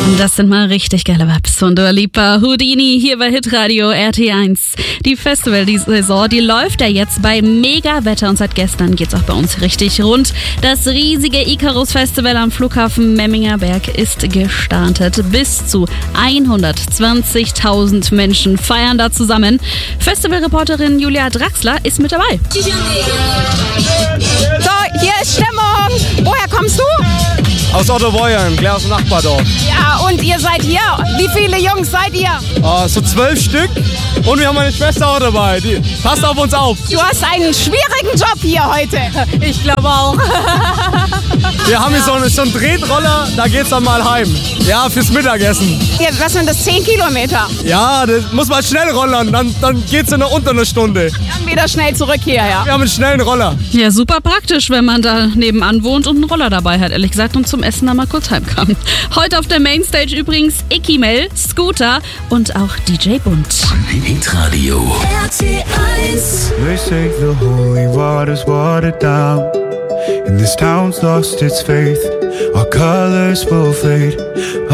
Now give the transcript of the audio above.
Das sind mal richtig geile Vibes von Dua Lipa, Houdini hier bei Hitradio RT1. Die Festival-Saison, die läuft ja jetzt bei Mega-Wetter und seit gestern geht's auch bei uns richtig rund. Das riesige Icarus-Festival am Flughafen Memminger Berg ist gestartet. Bis zu 120.000 Menschen feiern da zusammen. Festivalreporterin Julia Draxler ist mit dabei. So, hier ist Stimmung. Woher kommst du? Aus Ottobreuern, gleich aus dem Nachbardorf. Ja, und ihr seid hier. Wie viele Jungs seid ihr? So 12 Stück. Und wir haben meine Schwester auch dabei. Die passt auf uns auf. Du hast einen schwierigen Job hier heute. Ich glaube auch. Wir haben hier so einen Tretroller, da geht's dann mal heim. Ja, fürs Mittagessen. Was sind das, 10 Kilometer? Ja, das muss man schnell rollern, dann geht's in unter einer Stunde. Dann wieder schnell zurück hierher. Wir haben einen schnellen Roller. Ja, super praktisch, wenn man da nebenan wohnt und einen Roller dabei hat, ehrlich gesagt, und zum Essen dann mal kurz heim kann. Heute auf der Mainstage übrigens Ikimel, Scooter und auch DJ Bunt. Hitradio RT1. They say the holy water's watered down, and this town's lost its faith. Our colors will fade.